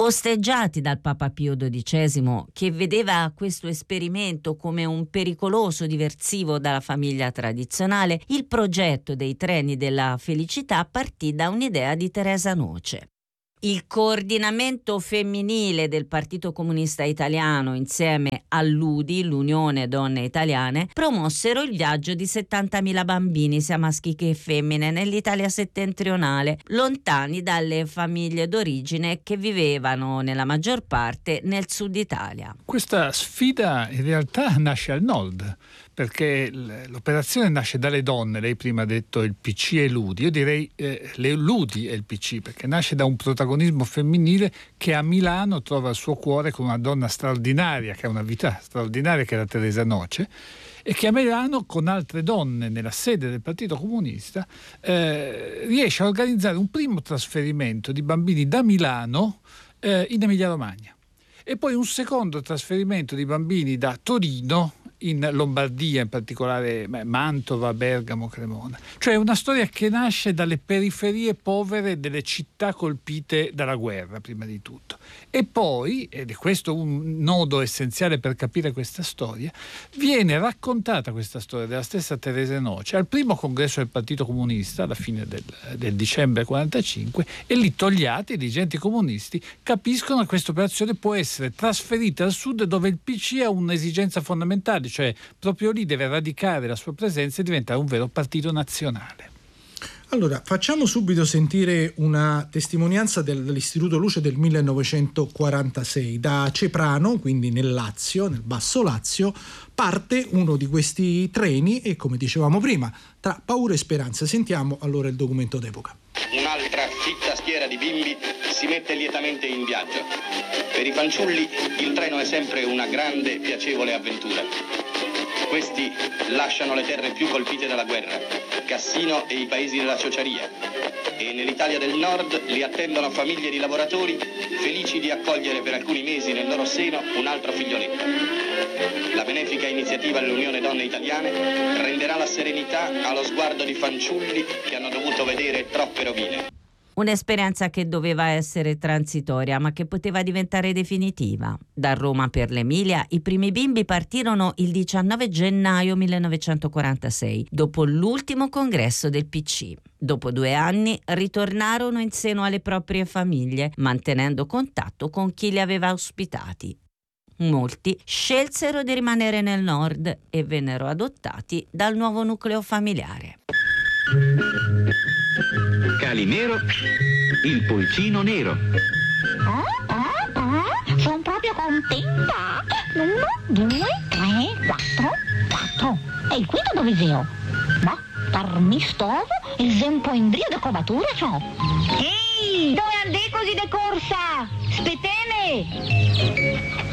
osteggiati dal Papa Pio XII, che vedeva questo esperimento come un pericoloso diversivo dalla famiglia tradizionale, il progetto dei treni della felicità partì da un'idea di Teresa Noce. Il coordinamento femminile del Partito Comunista Italiano insieme all'UDI, l'Unione Donne Italiane, promossero il viaggio di 70.000 bambini, sia maschi che femmine, nell'Italia settentrionale, lontani dalle famiglie d'origine che vivevano nella maggior parte nel sud Italia. Questa sfida in realtà nasce al nord, perché l'operazione nasce dalle donne. Lei prima ha detto il PC e l'UDI, io direi l'UDI e il PC, perché nasce da un protagonismo femminile che a Milano trova il suo cuore con una donna straordinaria, che ha una vita straordinaria, che era Teresa Noce, e che a Milano, con altre donne nella sede del Partito Comunista, riesce a organizzare un primo trasferimento di bambini da Milano in Emilia-Romagna, e poi un secondo trasferimento di bambini da Torino in Lombardia, in particolare Mantova, Bergamo, Cremona. Cioè una storia che nasce dalle periferie povere delle città colpite dalla guerra, prima di tutto. E poi, ed è questo un nodo essenziale per capire questa storia, viene raccontata questa storia della stessa Teresa Noce al primo congresso del Partito Comunista alla fine del dicembre 45, e lì Togliatti, i dirigenti comunisti, capiscono che questa operazione può essere trasferita al sud, dove il PC ha un'esigenza fondamentale, cioè proprio lì deve radicare la sua presenza e diventare un vero partito nazionale. Allora, facciamo subito sentire una testimonianza dell'Istituto Luce del 1946. Da Ceprano, quindi nel Lazio, nel Basso Lazio, parte uno di questi treni e, come dicevamo prima, tra paura e speranza. Sentiamo allora il documento d'epoca. Un'altra fitta schiera di bimbi si mette lietamente in viaggio. Per i fanciulli il treno è sempre una grande e piacevole avventura. Questi lasciano le terre più colpite dalla guerra, Cassino e i paesi della ciociaria, e nell'Italia del Nord li attendono famiglie di lavoratori felici di accogliere per alcuni mesi nel loro seno un altro figlioletto. La benefica iniziativa dell'Unione Donne Italiane renderà la serenità allo sguardo di fanciulli che hanno dovuto vedere troppe rovine. Un'esperienza che doveva essere transitoria, ma che poteva diventare definitiva. Da Roma per l'Emilia i primi bimbi partirono il 19 gennaio 1946, dopo l'ultimo congresso del PC. Dopo 2 anni ritornarono in seno alle proprie famiglie, mantenendo contatto con chi li aveva ospitati. Molti scelsero di rimanere nel nord e vennero adottati dal nuovo nucleo familiare. Calimero, il pulcino nero. Sono proprio contenta. 1, 2, 3, 4. E il quinto dove zio? Ma Tarmistovo, esempio embrio de covatura ciò. Ehi, dove andai così de corsa? Spetene!